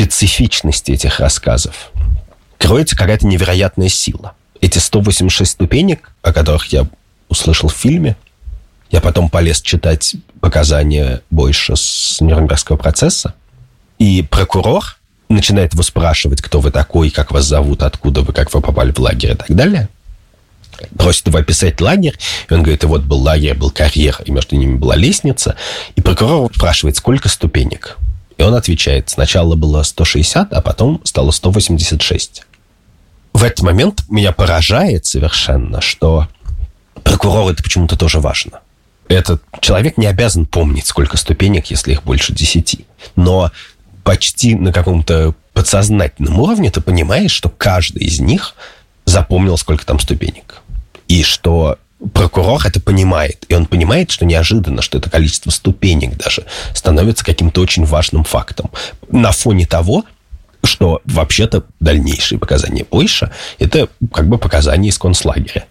специфичности этих рассказов кроется какая-то невероятная сила. Эти 186 ступенек, о которых я услышал в фильме, я потом полез читать показания Бойша с Нюрнбергского процесса, и прокурор начинает его спрашивать, кто вы такой, как вас зовут, откуда вы, как вы попали в лагерь и так далее. Просит его описать лагерь, и он говорит, и вот был лагерь, был карьер, и между ними была лестница. И прокурор спрашивает, сколько ступенек? И он отвечает, сначала было 160, а потом стало 186. В этот момент меня поражает совершенно, что прокурору это почему-то тоже важно. Этот человек не обязан помнить, сколько ступенек, если их больше 10. Но почти на каком-то подсознательном уровне ты понимаешь, что каждый из них запомнил, сколько там ступенек. И что прокурор это понимает. И он понимает, что неожиданно, что это количество ступенек даже становится каким-то очень важным фактом. На фоне того, что вообще-то дальнейшие показания Бойша – это как бы показания из концлагеря.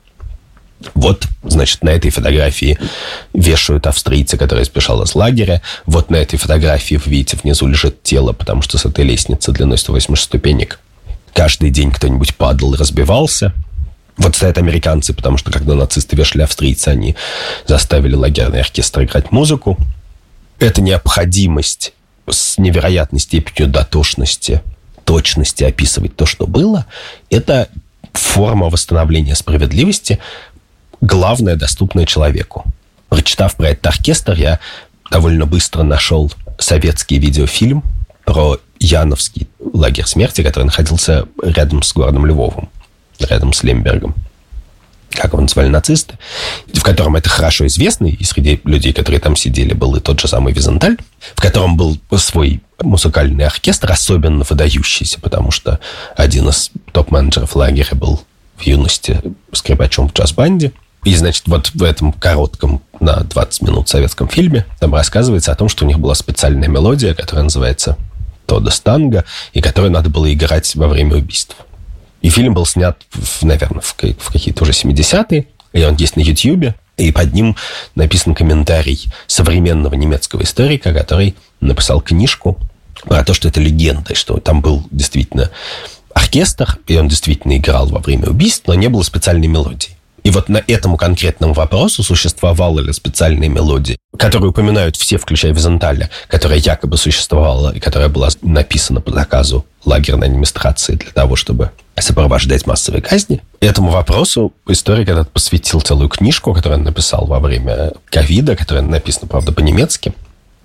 Вот, значит, на этой фотографии вешают австрийца, который сбежал из лагеря. Вот на этой фотографии, вы видите, внизу лежит тело, потому что с этой лестницы длиной 180 ступенек каждый день кто-нибудь падал и разбивался. Вот стоят американцы, потому что, когда нацисты вешали австрийца, они заставили лагерный оркестр играть музыку. Эта необходимость с невероятной степенью дотошности, точности описывать то, что было, это форма восстановления справедливости, главное, доступное человеку. Прочитав про этот оркестр, я довольно быстро нашел советский видеофильм про Яновский лагерь смерти, который находился рядом с городом Львовом, рядом с Лембергом, как его называли нацисты, в котором это хорошо известно, и среди людей, которые там сидели, был и тот же самый Визенталь, в котором был свой музыкальный оркестр, особенно выдающийся, потому что один из топ-менеджеров лагеря был в юности скрипачом в джаз-банде. И, значит, вот в этом коротком на 20 минут советском фильме там рассказывается о том, что у них была специальная мелодия, которая называется «Тодос танго», и которую надо было играть во время убийств. И фильм был снят, наверное, в какие-то уже 70-е, и он есть на Ютьюбе, и под ним написан комментарий современного немецкого историка, который написал книжку про то, что это легенда, что там был действительно оркестр, и он действительно играл во время убийств, но не было специальной мелодии. И вот на этому конкретному вопросу, существовала ли специальная мелодия, которую упоминают все, включая Визенталя, которая якобы существовала и которая была написана по заказу лагерной администрации для того, чтобы сопровождать массовые казни. Этому вопросу историк этот посвятил целую книжку, которую он написал во время ковида, которая написана, правда, по-немецки.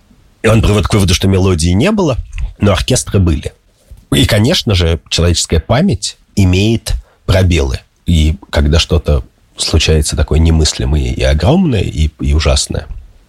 И он приводит к выводу, что мелодии не было, но оркестры были. И, конечно же, человеческая память имеет пробелы. И когда что-то случается такое немыслимое и огромное, и ужасное,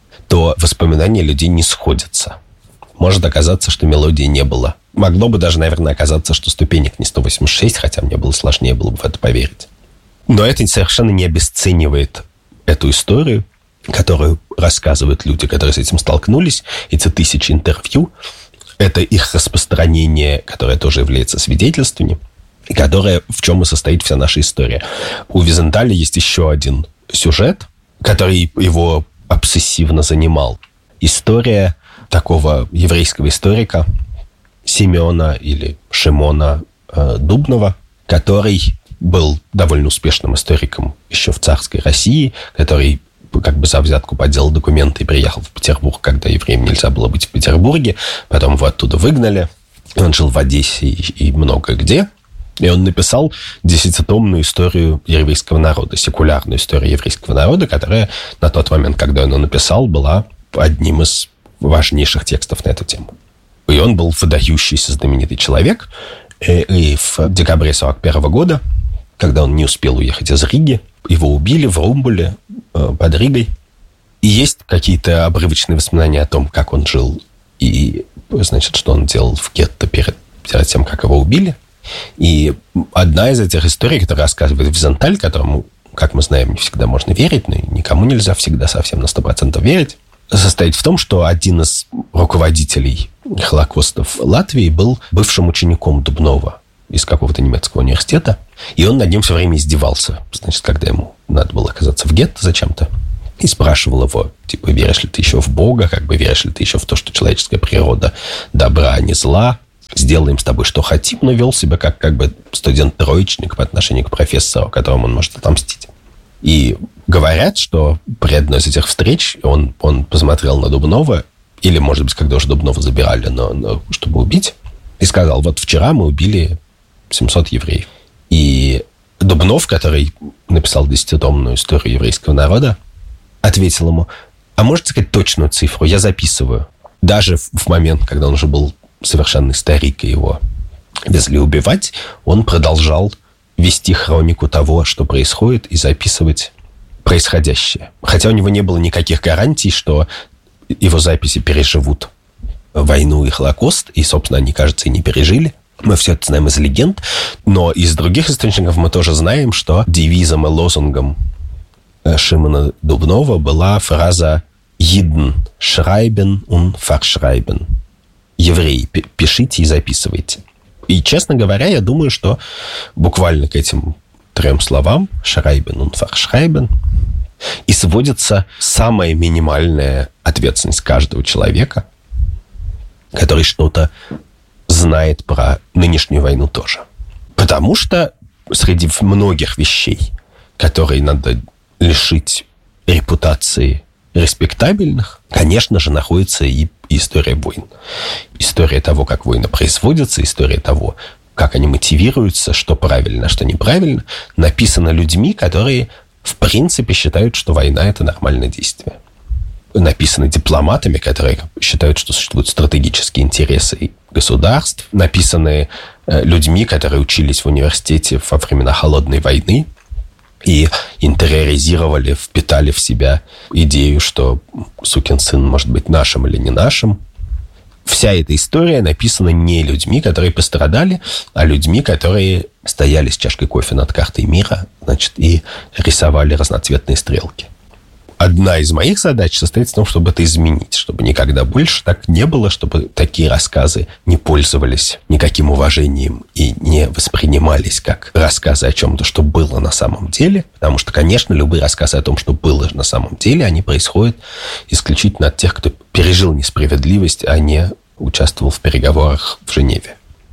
то воспоминания людей не сходятся. Может оказаться, что мелодии не было. Могло бы даже, наверное, оказаться, что ступенек не 186, хотя мне было сложнее было бы в это поверить. Но это совершенно не обесценивает эту историю, которую рассказывают люди, которые с этим столкнулись. Эти тысячи интервью, это их распространение, которое тоже является свидетельствованием, и которая, в чем и состоит вся наша история. У Визенталя есть еще один сюжет, который его обсессивно занимал. История такого еврейского историка Семена или Шимона Дубнова, который был довольно успешным историком еще в царской России, который как бы за взятку подделал документы и приехал в Петербург, когда евреям нельзя было быть в Петербурге. Потом его оттуда выгнали. Он жил в Одессе и много где. И он написал 10-томную историю еврейского народа, секулярную историю еврейского народа, которая на тот момент, когда он ее написал, была одним из важнейших текстов на эту тему. И он был выдающийся знаменитый человек. И в декабре 1941 года, когда он не успел уехать из Риги, его убили в Румбуле под Ригой. И есть какие-то обрывочные воспоминания о том, как он жил и, значит, что он делал в гетто перед тем, как его убили. И одна из этих историй, которая рассказывает Визенталь, которому, как мы знаем, не всегда можно верить, но никому нельзя всегда совсем на 100% верить, состоит в том, что один из руководителей холокостов Латвии был бывшим учеником Дубнова из какого-то немецкого университета, и он над ним все время издевался. Значит, когда ему надо было оказаться в гетто зачем-то, и спрашивал его, типа, веришь ли ты еще в Бога, как бы веришь ли ты еще в то, что человеческая природа добра, а не зла, сделаем с тобой, что хотим, но вел себя как бы студент-троечник по отношению к профессору, которому он может отомстить. И говорят, что при одной из этих встреч он посмотрел на Дубнова, или, может быть, когда уже Дубнова забирали, но чтобы убить, и сказал: вот вчера мы убили 700 евреев. И Дубнов, который написал 10-томную историю еврейского народа, ответил ему: а можете сказать точную цифру? Я записываю. Даже в момент, когда он уже был совершенный старик, и его везли убивать, он продолжал вести хронику того, что происходит, и записывать происходящее. Хотя у него не было никаких гарантий, что его записи переживут войну и Холокост, и, собственно, они, кажется, и не пережили. Мы все это знаем из легенд, но из других источников мы тоже знаем, что девизом и лозунгом Шимона Дубнова была фраза «Jiden schreiben und verschreiben». Евреи, пишите и записывайте. И, честно говоря, я думаю, что буквально к этим 3 словам «schreiben und verschreiben» и сводится самая минимальная ответственность каждого человека, который что-то знает про нынешнюю войну тоже. Потому что среди многих вещей, которые надо лишить репутации респектабельных, конечно же, находится и история войн. История того, как войны производятся, история того, как они мотивируются, что правильно, а что неправильно, написана людьми, которые, в принципе, считают, что война – это нормальное действие. Написаны дипломатами, которые считают, что существуют стратегические интересы государств. Написаны людьми, которые учились в университете во времена Холодной войны и интериоризировали, впитали в себя идею, что сукин сын может быть нашим или не нашим. Вся эта история написана не людьми, которые пострадали, а людьми, которые стояли с чашкой кофе над картой мира, значит, и рисовали разноцветные стрелки. Одна из моих задач состоит в том, чтобы это изменить, чтобы никогда больше так не было, чтобы такие рассказы не пользовались никаким уважением и не воспринимались как рассказы о чем-то, что было на самом деле. Потому что, конечно, любые рассказы о том, что было на самом деле, они происходят исключительно от тех, кто пережил несправедливость, а не участвовал в переговорах в Женеве.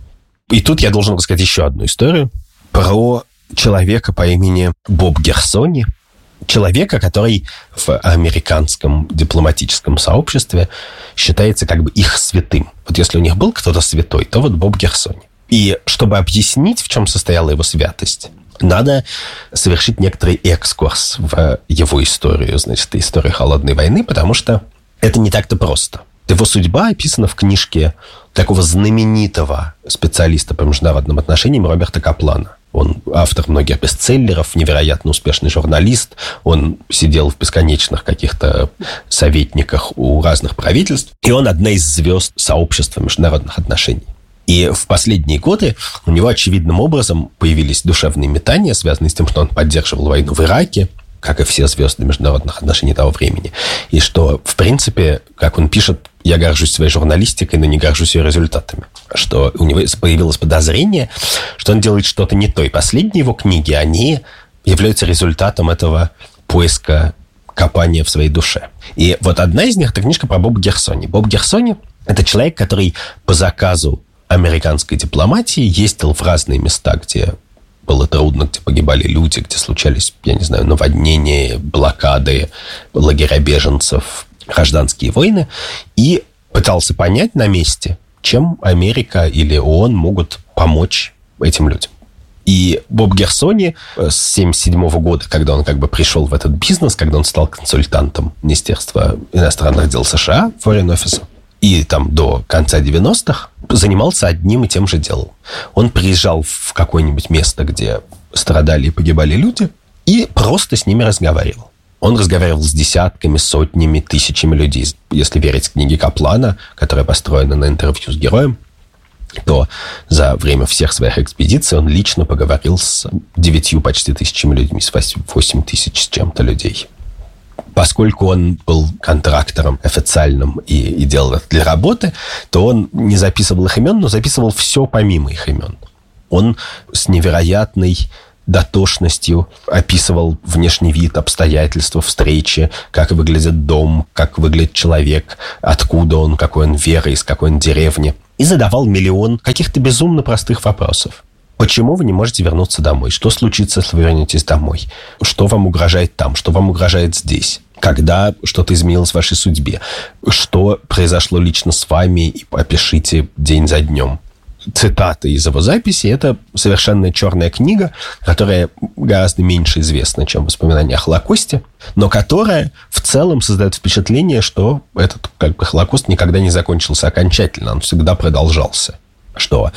И тут я должен рассказать еще одну историю про человека по имени Боб Герсони. Человека, который в американском дипломатическом сообществе считается как бы их святым. Вот если у них был кто-то святой, то вот Боб Герсони. И чтобы объяснить, в чем состояла его святость, надо совершить некоторый экскурс в его историю, значит, историю Холодной войны, потому что это не так-то просто. Его судьба описана в книжке такого знаменитого специалиста по международным отношениям Роберта Каплана. Он автор многих бестселлеров, невероятно успешный журналист. Он сидел в бесконечных каких-то советниках у разных правительств. И он одна из звезд сообщества международных отношений. И в последние годы у него очевидным образом появились душевные метания, связанные с тем, что он поддерживал войну в Ираке, как и все звезды международных отношений того времени. И что, в принципе, как он пишет, я горжусь своей журналистикой, но не горжусь ее результатами. Что у него появилось подозрение, что он делает что-то не то. И последние его книги, они являются результатом этого поиска, копания в своей душе. И вот одна из них – это книжка про Боба Герсони. Боб Герсони – это человек, который по заказу американской дипломатии ездил в разные места, где было трудно, где погибали люди, где случались, я не знаю, наводнения, блокады, лагеря беженцев, гражданские войны, и пытался понять на месте, чем Америка или ООН могут помочь этим людям. И Боб Герсони с 1977 года, когда он как бы пришел в этот бизнес, когда он стал консультантом Министерства иностранных дел США, Foreign Office, и там до конца 90-х занимался одним и тем же делом. Он приезжал в какое-нибудь место, где страдали и погибали люди, и просто с ними разговаривал. Он разговаривал с десятками, сотнями, тысячами людей. Если верить книге Каплана, которая построена на интервью с героем, то за время всех своих экспедиций он лично поговорил с 9 почти тысячами людьми, с 8 тысяч с чем-то людей. Поскольку он был контрактором официальным и делал это для работы, то он не записывал их имен, но записывал все помимо их имен. Он с невероятной дотошностью описывал внешний вид, обстоятельства встречи, как выглядит дом, как выглядит человек, откуда он, какой он веры, из какой он деревни. и задавал миллион каких-то безумно простых вопросов. Почему вы не можете вернуться домой? Что случится, если вы вернетесь домой? Что вам угрожает там? Что вам угрожает здесь? Когда что-то изменилось в вашей судьбе? Что произошло лично с вами? И опишите день за днем. Цитаты из его записи – это совершенно черная книга, которая гораздо меньше известна, чем воспоминания о Холокосте, но которая в целом создает впечатление, что этот Холокост никогда не закончился окончательно, он всегда продолжался. Что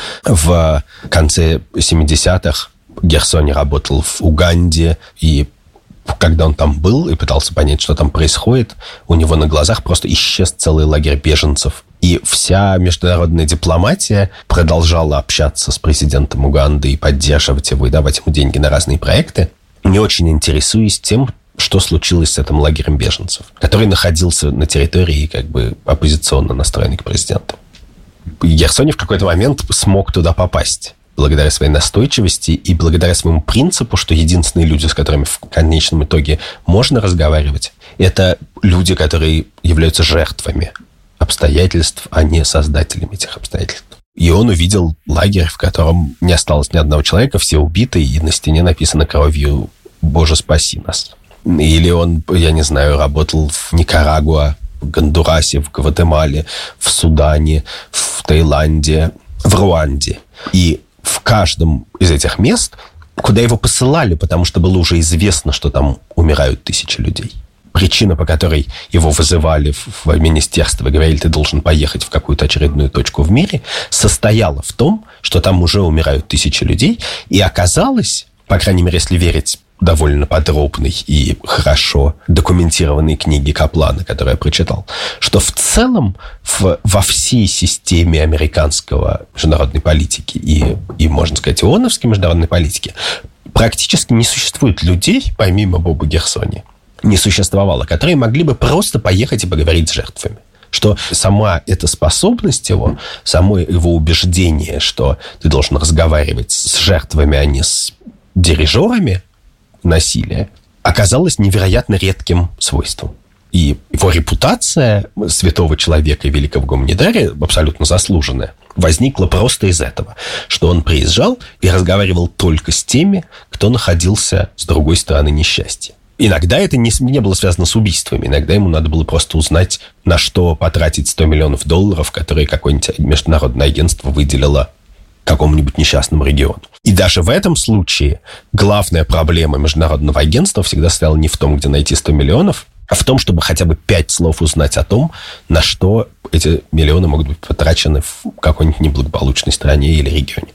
в конце 70-х Герсони работал в Уганде, и когда он там был и пытался понять, что там происходит, у него на глазах просто исчез целый лагерь беженцев. И вся международная дипломатия продолжала общаться с президентом Уганды и поддерживать его, и давать ему деньги на разные проекты, не очень интересуясь тем, что случилось с этим лагерем беженцев, который находился на территории оппозиционно настроенной к президенту. Герсони в какой-то момент смог туда попасть благодаря своей настойчивости и благодаря своему принципу, что единственные люди, с которыми в конечном итоге можно разговаривать, это люди, которые являются жертвами обстоятельств, а не создателями этих обстоятельств. И он увидел лагерь, в котором не осталось ни одного человека, все убиты, и на стене написано кровью «Боже, спаси нас». Или он, работал в Никарагуа, в Гондурасе, в Гватемале, в Судане, в Таиланде, в Руанде. И в каждом из этих мест, куда его посылали, потому что было уже известно, что там умирают тысячи людей. Причина, по которой его вызывали в министерство и говорили, ты должен поехать в какую-то очередную точку в мире, состояла в том, что там уже умирают тысячи людей. И оказалось, по крайней мере, если верить довольно подробной и хорошо документированной книге Каплана, которую я прочитал, что в целом во всей системе американского международной политики и, можно сказать, ООНовской международной политики практически не существует людей, помимо Боба Герсони, не существовало, которые могли бы просто поехать и поговорить с жертвами. Что сама эта способность его, само его убеждение, что ты должен разговаривать с жертвами, а не с дирижерами насилия, оказалось невероятно редким свойством. И его репутация святого человека и великого гуманитария, абсолютно заслуженная, возникла просто из этого, что он приезжал и разговаривал только с теми, кто находился с другой стороны несчастья. Иногда это не было связано с убийствами. Иногда ему надо было просто узнать, на что потратить $100 миллионов, которые какое-нибудь международное агентство выделило какому-нибудь несчастному региону. И даже в этом случае главная проблема международного агентства всегда стояла не в том, где найти 100 миллионов, а в том, чтобы хотя бы 5 слов узнать о том, на что эти миллионы могут быть потрачены в какой-нибудь неблагополучной стране или регионе.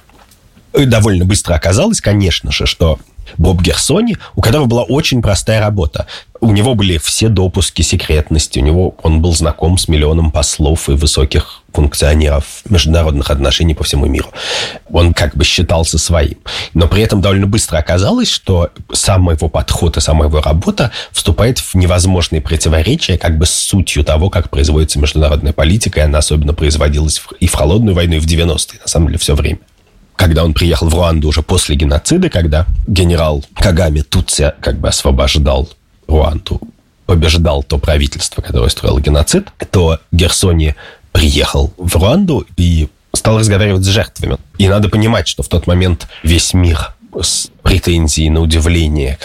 И довольно быстро оказалось, конечно же, что Боб Герсони, у которого была очень простая работа. У него были все допуски секретности, он был знаком с миллионом послов и высоких функционеров международных отношений по всему миру. Он считался своим. Но при этом довольно быстро оказалось, что сам его подход и сама его работа вступает в невозможные противоречия с сутью того, как производится международная политика, и она особенно производилась и в холодную войну, и в 90-е, на самом деле, все время. Когда он приехал в Руанду уже после геноцида, когда генерал Кагаме Тутси освобождал Руанду, побеждал то правительство, которое устроило геноцид, то Герсони приехал в Руанду и стал разговаривать с жертвами. И надо понимать, что в тот момент весь мир с претензией на удивление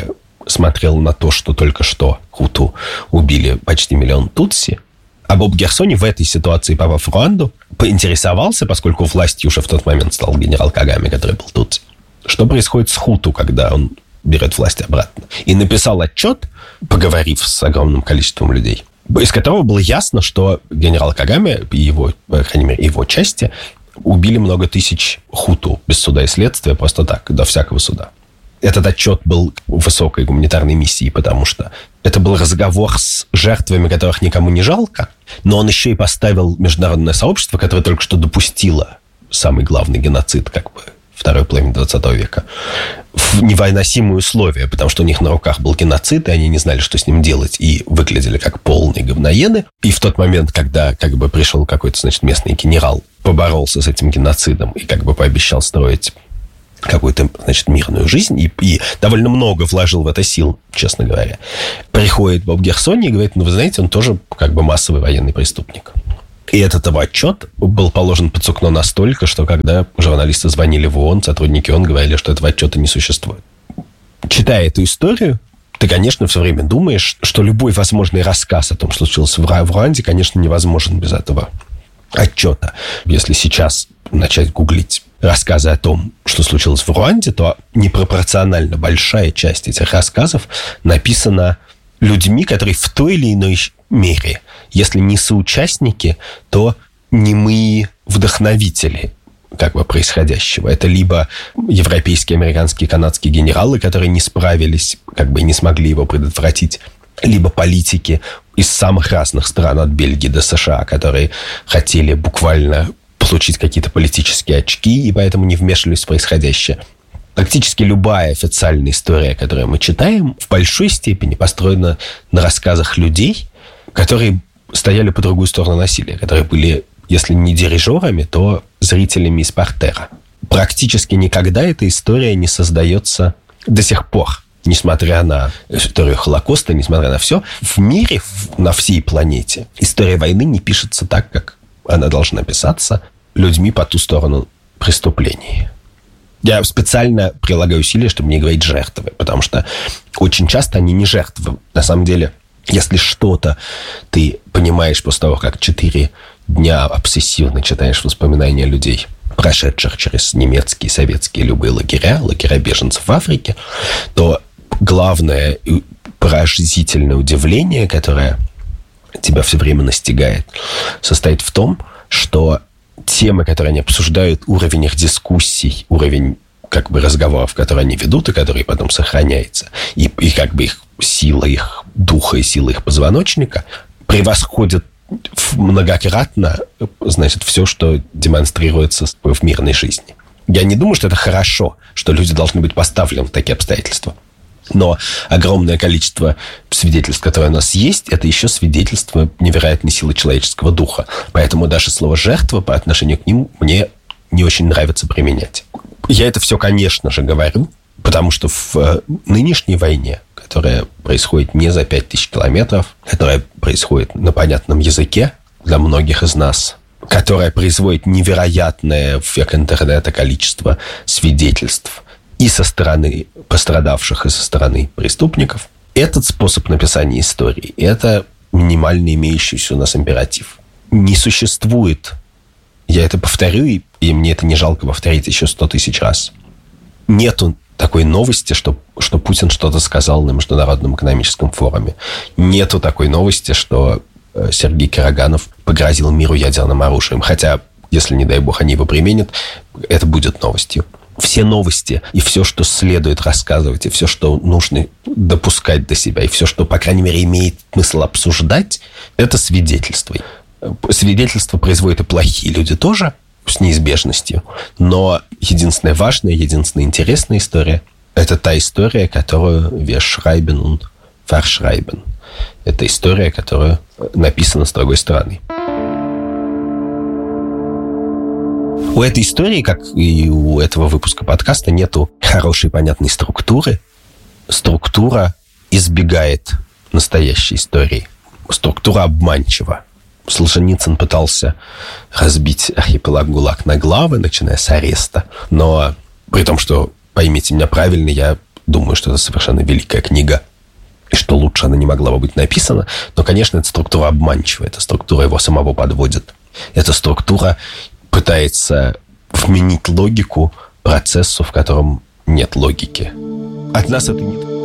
смотрел на то, что только что хуту убили почти 1 миллион тутси. А Боб Герсони в этой ситуации, попав в Руанду, поинтересовался, поскольку властью уже в тот момент стал генерал Кагаме, который был тут, что происходит с хуту, когда он берет власть обратно. И написал отчет, поговорив с огромным количеством людей, из которого было ясно, что генерал Кагаме и его, по крайней мере, его части убили много тысяч хуту без суда и следствия, просто так, до всякого суда. Этот отчет был высокой гуманитарной миссией, потому что это был разговор с жертвами, которых никому не жалко, но он еще и поставил международное сообщество, которое только что допустило самый главный геноцид, второй половины 20 века, в невыносимые условия, потому что у них на руках был геноцид, и они не знали, что с ним делать, и выглядели как полные говноеды. И в тот момент, когда пришел какой-то, местный генерал, поборолся с этим геноцидом и пообещал строить какую-то, мирную жизнь, и довольно много вложил в это сил, честно говоря. Приходит Боб Герсони и говорит, вы знаете, он тоже массовый военный преступник. И этот его отчет был положен под сукно настолько, что когда журналисты звонили в ООН, сотрудники ООН говорили, что этого отчета не существует. Читая эту историю, ты, конечно, все время думаешь, что любой возможный рассказ о том, что случилось в Руанде, конечно, невозможен без этого отчета. Если сейчас начать гуглить рассказы о том, что случилось в Руанде, то непропорционально большая часть этих рассказов написана людьми, которые в той или иной мере, если не соучастники, то немые вдохновители происходящего. Это либо европейские, американские, канадские генералы, которые не справились, не смогли его предотвратить, либо политики из самых разных стран, от Бельгии до США, которые хотели буквально получить какие-то политические очки и поэтому не вмешивались в происходящее. Практически любая официальная история, которую мы читаем, в большой степени построена на рассказах людей, которые стояли по другую сторону насилия, которые были, если не дирижерами, то зрителями из партера. Практически никогда эта история не создается до сих пор, несмотря на историю Холокоста, несмотря на все. В мире, на всей планете, история войны не пишется так, как она должна писаться людьми по ту сторону преступлений. Я специально прилагаю усилия, чтобы не говорить «жертвы», потому что очень часто они не жертвы. На самом деле, если что-то ты понимаешь после того, как 4 дня обсессивно читаешь воспоминания людей, прошедших через немецкие, советские, любые лагеря беженцев в Африке, то главное и поразительное удивление, которое тебя все время настигает, состоит в том, что темы, которые они обсуждают, уровень их дискуссий, уровень разговоров, которые они ведут и которые потом сохраняются, и их сила их духа и сила их позвоночника превосходят многократно, все, что демонстрируется в мирной жизни. Я не думаю, что это хорошо, что люди должны быть поставлены в такие обстоятельства. Но огромное количество свидетельств, которые у нас есть, это еще свидетельство невероятной силы человеческого духа. Поэтому даже слово «жертва» по отношению к ним мне не очень нравится применять. Я это все, конечно же, говорю, потому что в нынешней войне, которая происходит не за 5000 километров, которая происходит на понятном языке для многих из нас, которая производит невероятное в век интернета количество свидетельств и со стороны пострадавших, и со стороны преступников. Этот способ написания истории – это минимально имеющийся у нас императив. Не существует, я это повторю, и мне это не жалко повторить еще 100 000 раз. Нету такой новости, что Путин что-то сказал на Международном экономическом форуме. Нету такой новости, что Сергей Караганов погрозил миру ядерным оружием. Хотя, если, не дай бог, они его применят, это будет новостью. Все новости и все, что следует рассказывать, и все, что нужно допускать до себя, и все, что, по крайней мере, имеет смысл обсуждать, это свидетельство. Свидетельства производят и плохие люди тоже, с неизбежностью. Но единственная важная, единственная интересная история – это та история, которую «wir schreiben und verschreiben». Это история, которая написана с другой стороны. У этой истории, как и у этого выпуска подкаста, нету хорошей, понятной структуры. Структура избегает настоящей истории. Структура обманчива. Солженицын пытался разбить архипелаг ГУЛАГ на главы, начиная с ареста. Но при том, что, поймите меня правильно, я думаю, что это совершенно великая книга, и что лучше она не могла бы быть написана. Но, конечно, эта структура обманчива. Эта структура его самого подводит. Эта структура пытается вменить логику процессу, в котором нет логики. От нас это не...